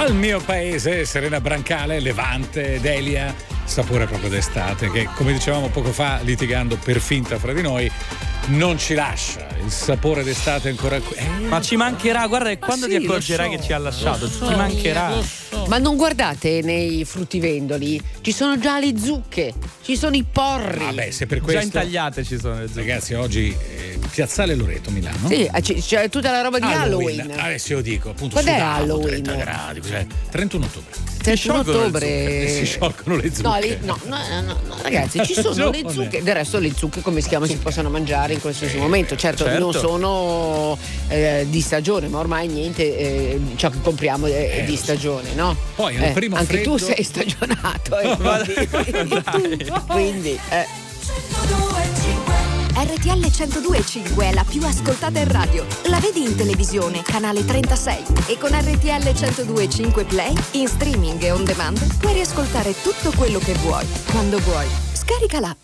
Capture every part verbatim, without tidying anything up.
Al mio paese, Serena Brancale, Levante, Delia, sapore proprio d'estate, che come dicevamo poco fa, litigando per finta fra di noi, non ci lascia. Il sapore d'estate è ancora qui. Eh, Ma ci mancherà, guarda che quando sì, ti accorgerai so, che ci ha lasciato, so, ti mancherà. so. Ma non guardate nei fruttivendoli, ci sono già le zucche, ci sono i porri. Vabbè, se per questo. Già intagliate ci sono le zucche. Ragazzi, oggi eh, Piazzale Loreto, Milano. Sì, c'è, c'è tutta la roba di Halloween. Halloween. Adesso io dico, appunto, Quando è sudavo, Halloween? trenta gradi, cioè, trentuno ottobre. trentuno ottobre. Le si sciolgono le zucche. No, li- no, no, no, no, ragazzi, ci sono le zucche. Del resto, le zucche, come si chiama, si possono mangiare in qualsiasi momento. Certo, certo. non sono eh, di stagione, ma ormai niente, eh, ciò che compriamo è, è di stagione, no? Poi al Eh, primo anche freddo... tu sei stagionato, eh, quindi, quindi eh. R T L centodue e cinque è la più ascoltata in radio. La vedi in televisione, canale trentasei. E con R T L centodue e cinque Play, in streaming e on demand, puoi riascoltare tutto quello che vuoi, quando vuoi. Scarica l'app.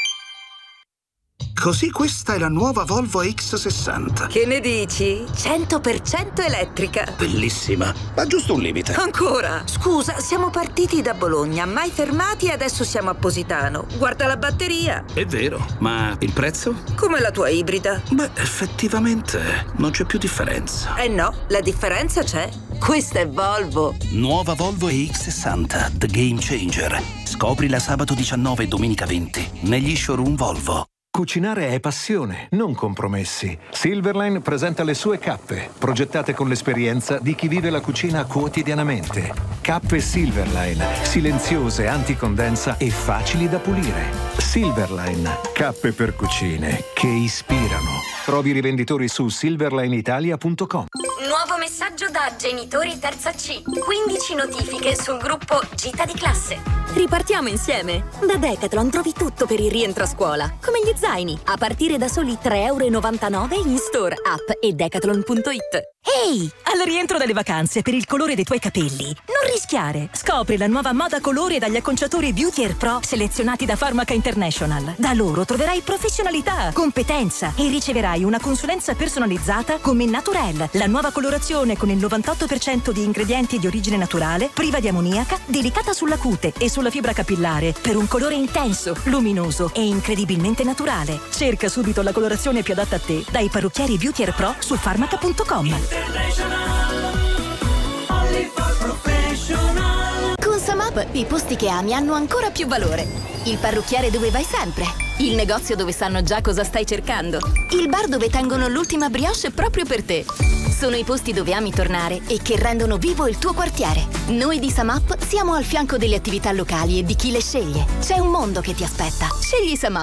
Così questa è la nuova Volvo X sessanta. Che ne dici? cento per cento elettrica. Bellissima, ma giusto un limite. Ancora? Scusa, siamo partiti da Bologna, mai fermati e adesso siamo a Positano. Guarda la batteria. È vero, ma il prezzo? Come la tua ibrida. Beh, effettivamente non c'è più differenza. Eh no, la differenza c'è. Questa è Volvo. Nuova Volvo E X sessanta, The Game Changer. Scoprila sabato diciannove e domenica venti negli showroom Volvo. Cucinare è passione, non compromessi. Silverline presenta le sue cappe, progettate con l'esperienza di chi vive la cucina quotidianamente. Cappe Silverline, silenziose, anticondensa e facili da pulire. Silverline, cappe per cucine che ispirano. Trovi i rivenditori su silverlineitalia punto com. Nuovo messaggio da genitori terza C. quindici notifiche sul gruppo Gita di classe. Ripartiamo insieme. Da Decathlon trovi tutto per il rientro a scuola, come gli zaini, a partire da soli tre e novantanove euro in store, app e decathlon punto it. Ehi! Al rientro dalle vacanze, per il colore dei tuoi capelli, non rischiare. Scopri la nuova moda colore dagli acconciatori Beauty Air Pro selezionati da Pharmaca International. Da loro troverai professionalità, competenza e riceverai una consulenza personalizzata come Naturel, la nuova colorazione con il novantotto per cento di ingredienti di origine naturale, priva di ammoniaca, delicata sulla cute e sulla fibra capillare, per un colore intenso, luminoso e incredibilmente naturale. Cerca subito la colorazione più adatta a te dai parrucchieri Beauty Air Pro su pharmaca punto com. Con Samap i posti che ami hanno ancora più valore. Il parrucchiere dove vai sempre. Il negozio dove sanno già cosa stai cercando. Il bar dove tengono l'ultima brioche proprio per te. Sono i posti dove ami tornare e che rendono vivo il tuo quartiere. Noi di Samap siamo al fianco delle attività locali e di chi le sceglie. C'è un mondo che ti aspetta. Scegli Samap.